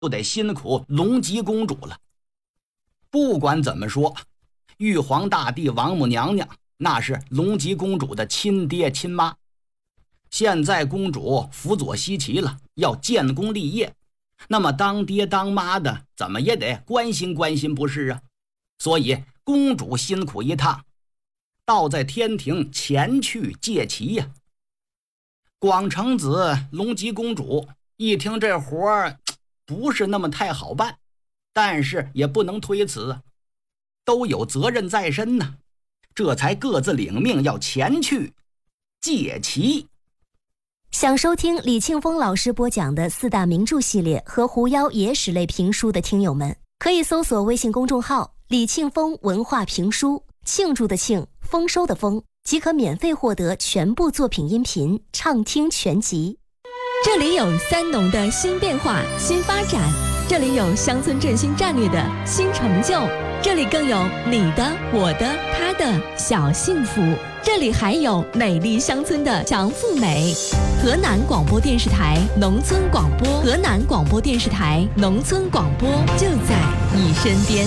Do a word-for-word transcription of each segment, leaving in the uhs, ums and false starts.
就得辛苦龙吉公主了。不管怎么说，玉皇大帝王母娘娘那是龙吉公主的亲爹亲妈，现在公主辅佐西岐了，要建功立业，那么当爹当妈的怎么也得关心关心不是啊？所以公主辛苦一趟，倒在天庭前去借旗呀。广成子龙吉公主一听这活儿不是那么太好办，但是也不能推辞啊，都有责任在身呢，这才各自领命要前去借旗。 想收听李庆峰老师播讲的四大名著系列和狐妖野史类评书的听友们，可以搜索微信公众号李庆峰文化评书，庆祝的庆，丰收的丰，即可免费获得全部作品音频畅听全集。 这里有三农的新变化、新发展，这里有乡村振兴战略的新成就，这里更有你的、我的、他的小幸福，这里还有美丽乡村的强富美。河南广播电视台农村广播，河南广播电视台农村广播就在你身边。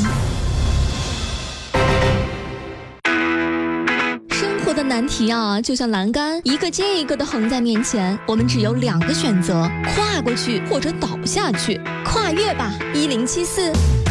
生活的难题啊，就像栏杆，一个接一个的横在面前，我们只有两个选择：跨过去或者倒下去。跨越吧，一零七四。